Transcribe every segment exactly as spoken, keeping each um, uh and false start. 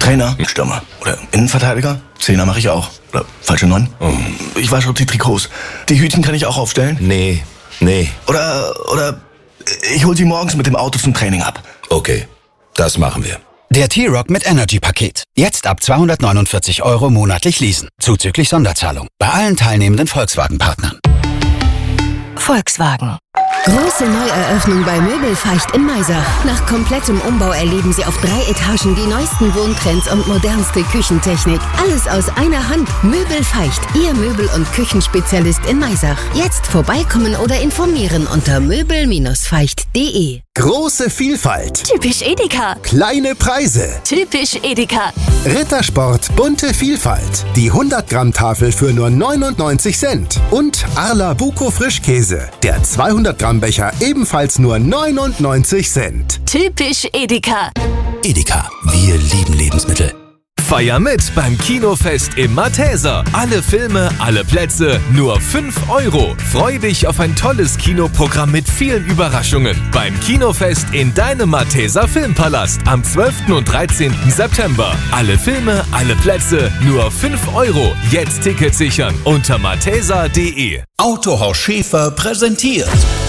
Trainer, Stürmer. Oder Innenverteidiger. Zehner mache ich auch. Oder falsche Neun. Oh. Ich wasche auch die Trikots. Die Hütchen kann ich auch aufstellen. Nee, nee. Oder, oder ich hol sie morgens mit dem Auto zum Training ab. Okay, das machen wir. Der T-Rock mit Energy-Paket. Jetzt ab zweihundertneunundvierzig Euro monatlich leasen. Zuzüglich Sonderzahlung. Bei allen teilnehmenden Volkswagen-Partnern. Volkswagen. Große Neueröffnung bei Möbelfeicht in Maisach. Nach komplettem Umbau erleben Sie auf drei Etagen die neuesten Wohntrends und modernste Küchentechnik. Alles aus einer Hand. Möbelfeicht, Ihr Möbel- und Küchenspezialist in Maisach. Jetzt vorbeikommen oder informieren unter möbel feicht punkt de. Große Vielfalt. Typisch Edeka. Kleine Preise. Typisch Edeka. Rittersport bunte Vielfalt. Die hundert Gramm Tafel für nur neunundneunzig Cent. Und Arla Buco Frischkäse. Der zweihundert Gramm Becher ebenfalls nur neunundneunzig Cent. Typisch Edeka. Edeka. Wir lieben Lebensmittel. Feier mit beim Kinofest im Malteser. Alle Filme, alle Plätze, nur fünf Euro. Freu dich auf ein tolles Kinoprogramm mit vielen Überraschungen. Beim Kinofest in deinem Malteser Filmpalast am zwölften und dreizehnten September. Alle Filme, alle Plätze, nur fünf Euro. Jetzt Tickets sichern unter malteser punkt de. Autohaus Schäfer präsentiert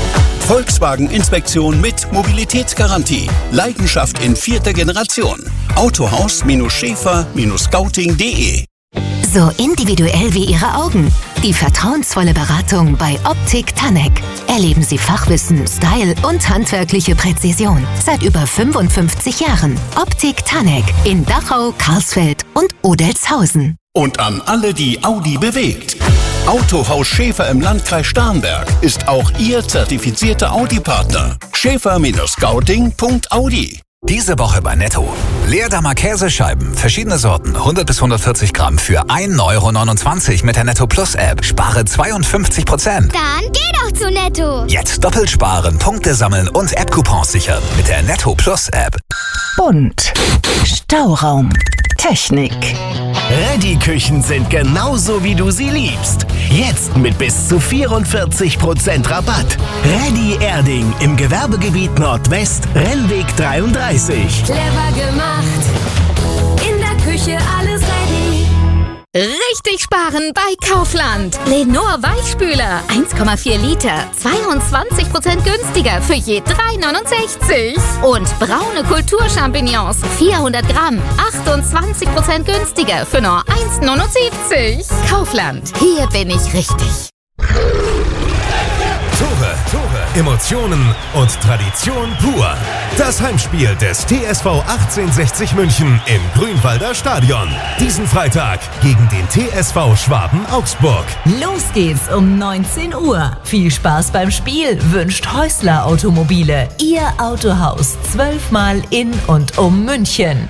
Volkswagen-Inspektion mit Mobilitätsgarantie. Leidenschaft in vierter Generation. Autohaus-Schäfer-Scouting punkt de. So individuell wie Ihre Augen. Die vertrauensvolle Beratung bei Optik Tanek. Erleben Sie Fachwissen, Style und handwerkliche Präzision. Seit über fünfundfünfzig Jahren. Optik Tanek in Dachau, Karlsfeld und Odelzhausen. Und an alle, die Audi bewegt. Autohaus Schäfer im Landkreis Starnberg ist auch Ihr zertifizierter Audi-Partner. Schäfer-Scouting punkt audi. Diese Woche bei Netto. Leerdammer Käsescheiben, verschiedene Sorten, hundert bis hundertvierzig Gramm für ein Euro neunundzwanzig mit der Netto Plus App. Spare zweiundfünfzig Prozent. Dann geh doch zu Netto. Jetzt doppelt sparen, Punkte sammeln und App-Coupons sichern mit der Netto Plus App. Bunt. Stauraum. Technik. Reddy-Küchen sind genauso, wie du sie liebst. Jetzt mit bis zu vierundvierzig Prozent Rabatt. Reddy Erding im Gewerbegebiet Nordwest, Rennweg dreiunddreißig. Clever gemacht. In der Küche alles ready. Richtig sparen bei Kaufland. Lenor Weichspüler, eins Komma vier Liter, zweiundzwanzig Prozent günstiger für je drei neunundsechzig. Und braune Kulturchampignons, vierhundert Gramm, achtundzwanzig Prozent günstiger für nur eins neunundsiebzig. Kaufland, hier bin ich richtig. Tore, Tore, Emotionen und Tradition pur. Das Heimspiel des T S V achtzehnhundertsechzig München im Grünwalder Stadion. Diesen Freitag gegen den T S V Schwaben Augsburg. Los geht's um neunzehn Uhr. Viel Spaß beim Spiel wünscht Häusler Automobile. Ihr Autohaus zwölfmal in und um München.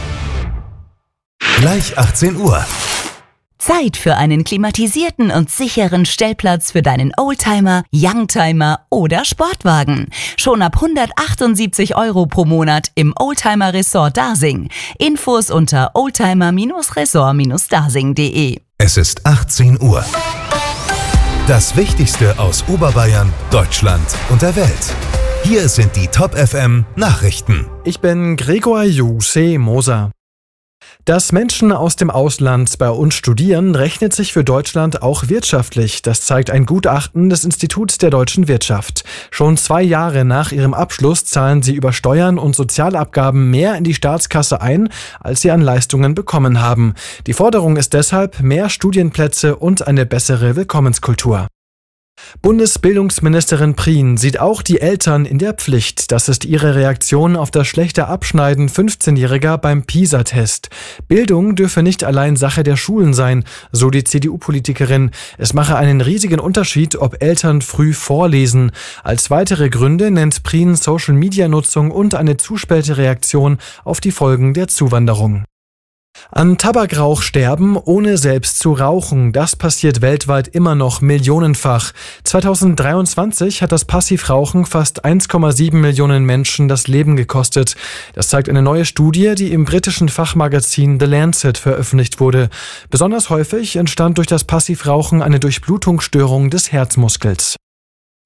Gleich achtzehn Uhr. Zeit für einen klimatisierten und sicheren Stellplatz für deinen Oldtimer, Youngtimer oder Sportwagen. Schon ab hundertachtundsiebzig Euro pro Monat im Oldtimer Resort Dasing. Infos unter oldtimer Resort Dasing punkt de. Es ist achtzehn Uhr. Das Wichtigste aus Oberbayern, Deutschland und der Welt. Hier sind die Top F M Nachrichten. Ich bin Gregor Juse Moser. Dass Menschen aus dem Ausland bei uns studieren, rechnet sich für Deutschland auch wirtschaftlich. Das zeigt ein Gutachten des Instituts der deutschen Wirtschaft. Schon zwei Jahre nach ihrem Abschluss zahlen sie über Steuern und Sozialabgaben mehr in die Staatskasse ein, als sie an Leistungen bekommen haben. Die Forderung ist deshalb mehr Studienplätze und eine bessere Willkommenskultur. Bundesbildungsministerin Prien sieht auch die Eltern in der Pflicht. Das ist ihre Reaktion auf das schlechte Abschneiden fünfzehnjähriger beim PISA-Test. Bildung dürfe nicht allein Sache der Schulen sein, so die C D U-Politikerin. Es mache einen riesigen Unterschied, ob Eltern früh vorlesen. Als weitere Gründe nennt Prien Social-Media-Nutzung und eine zu späte Reaktion auf die Folgen der Zuwanderung. An Tabakrauch sterben, ohne selbst zu rauchen. Das passiert weltweit immer noch millionenfach. zweitausenddreiundzwanzig hat das Passivrauchen fast eins Komma sieben Millionen Menschen das Leben gekostet. Das zeigt eine neue Studie, die im britischen Fachmagazin The Lancet veröffentlicht wurde. Besonders häufig entstand durch das Passivrauchen eine Durchblutungsstörung des Herzmuskels.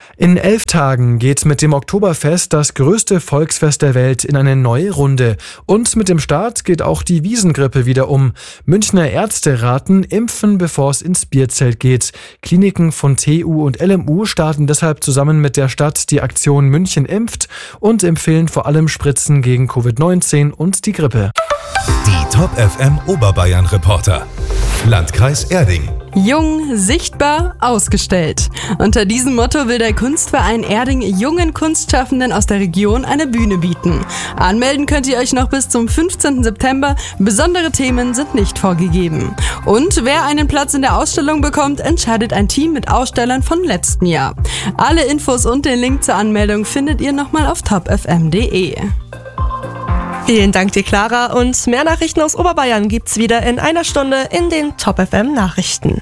In elf Tagen geht mit dem Oktoberfest das größte Volksfest der Welt in eine neue Runde. Und mit dem Start geht auch die Wiesengrippe wieder um. Münchner Ärzte raten, impfen, bevor es ins Bierzelt geht. Kliniken von T U und L M U starten deshalb zusammen mit der Stadt die Aktion München impft und empfehlen vor allem Spritzen gegen Covid neunzehn und die Grippe. Die Top F M Oberbayern Reporter. Landkreis Erding. Jung, sichtbar, ausgestellt. Unter diesem Motto will der Kunstverein Erding jungen Kunstschaffenden aus der Region eine Bühne bieten. Anmelden könnt ihr euch noch bis zum fünfzehnten September. Besondere Themen sind nicht vorgegeben. Und wer einen Platz in der Ausstellung bekommt, entscheidet ein Team mit Ausstellern von letzten Jahr. Alle Infos und den Link zur Anmeldung findet ihr nochmal auf top f m punkt d e. Vielen Dank dir, Clara. Und mehr Nachrichten aus Oberbayern gibt's wieder in einer Stunde in den Top F M Nachrichten.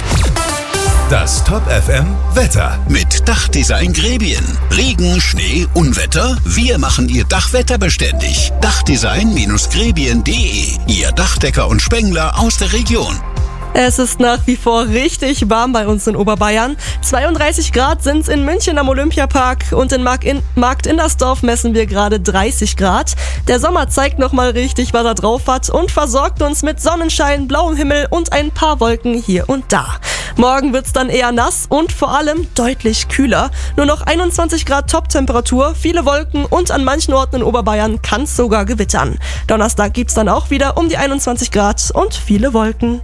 Das Top F M Wetter. Mit Dachdesign Grebien. Regen, Schnee, Unwetter? Wir machen Ihr Dach wetterbeständig. Dachdesign Grebien punkt d e. Ihr Dachdecker und Spengler aus der Region. Es ist nach wie vor richtig warm bei uns in Oberbayern. zweiunddreißig Grad sind's in München am Olympiapark und in Markt Indersdorf messen wir gerade dreißig Grad. Der Sommer zeigt nochmal richtig, was er drauf hat und versorgt uns mit Sonnenschein, blauem Himmel und ein paar Wolken hier und da. Morgen wird's dann eher nass und vor allem deutlich kühler. Nur noch einundzwanzig Grad Toptemperatur, viele Wolken und an manchen Orten in Oberbayern kann's sogar gewittern. Donnerstag gibt's dann auch wieder um die einundzwanzig Grad und viele Wolken.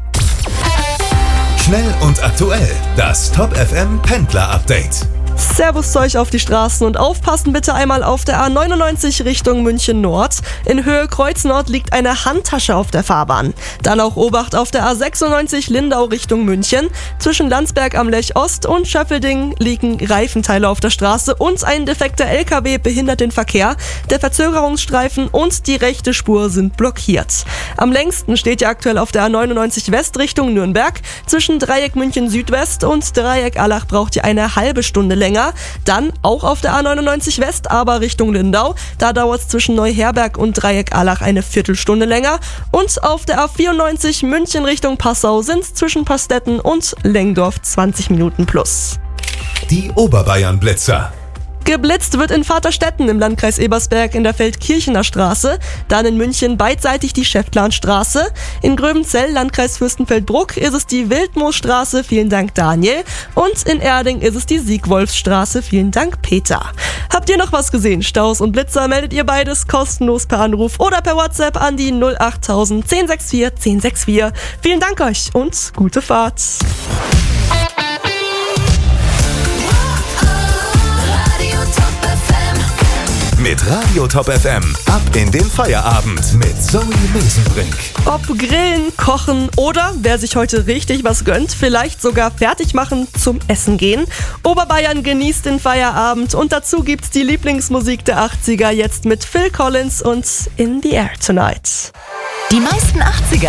Schnell und aktuell. Das Top F M Pendler Update. Servus zu euch auf die Straßen und aufpassen bitte einmal auf der A neunundneunzig Richtung München Nord. In Höhe Kreuz Nord liegt eine Handtasche auf der Fahrbahn. Dann auch Obacht auf der A sechsundneunzig Lindau Richtung München. Zwischen Landsberg am Lech Ost und Schöffelding liegen Reifenteile auf der Straße und ein defekter L K W behindert den Verkehr. Der Verzögerungsstreifen und die rechte Spur sind blockiert. Am längsten steht ihr aktuell auf der A neunundneunzig West Richtung Nürnberg. Zwischen Dreieck München Südwest und Dreieck Allach braucht ihr eine halbe Stunde länger. Dann auch auf der A neunundneunzig West, aber Richtung Lindau. Da dauert es zwischen Neuherberg und Dreieck Allach eine Viertelstunde länger. Und auf der A vierundneunzig München Richtung Passau sind es zwischen Pastetten und Lengdorf zwanzig Minuten plus. Die Oberbayern Blitzer. Geblitzt wird in Vaterstetten im Landkreis Ebersberg in der Feldkirchener Straße, dann in München beidseitig die Schäftlarnstraße, in Gröbenzell, Landkreis Fürstenfeldbruck, ist es die Wildmoosstraße, vielen Dank Daniel, und in Erding ist es die Siegwolfsstraße, vielen Dank Peter. Habt ihr noch was gesehen? Staus und Blitzer meldet ihr beides kostenlos per Anruf oder per WhatsApp an die null acht null null eins sechs vier eins sechs vier. Vielen Dank euch und gute Fahrt! Mit Radio Top F M ab in den Feierabend mit Zoe Mesenbrink. Ob grillen, kochen oder, wer sich heute richtig was gönnt, vielleicht sogar fertig machen zum Essen gehen. Oberbayern genießt den Feierabend und dazu gibt's die Lieblingsmusik der achtziger jetzt mit Phil Collins und In the Air Tonight. Die meisten achtziger